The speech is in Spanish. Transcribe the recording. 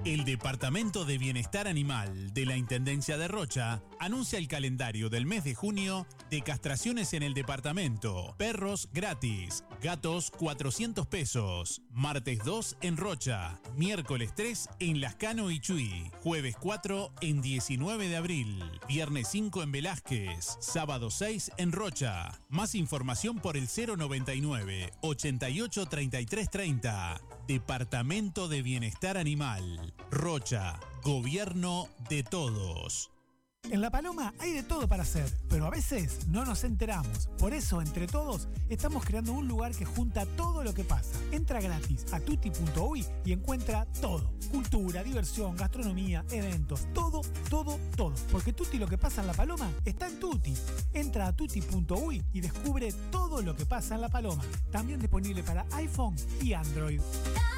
El Departamento de Bienestar Animal de la Intendencia de Rocha anuncia el calendario del mes de junio de castraciones en el departamento. Perros gratis, gatos 400 pesos. Martes 2 en Rocha, miércoles 3 en Lascano y Chuy, jueves 4 en 19 de abril, viernes 5 en Velázquez, sábado 6 en Rocha. Más información por el 099 88 33 30. Departamento de Bienestar Animal. Rocha, gobierno de todos. En La Paloma hay de todo para hacer, pero a veces no nos enteramos. Por eso, entre todos, estamos creando un lugar que junta todo lo que pasa. Entra gratis a tutti.uy y encuentra todo. Cultura, diversión, gastronomía, eventos, todo. Porque Tutti lo que pasa en La Paloma está en Tutti. Entra a tutti.uy y descubre todo lo que pasa en La Paloma. También disponible para iPhone y Android.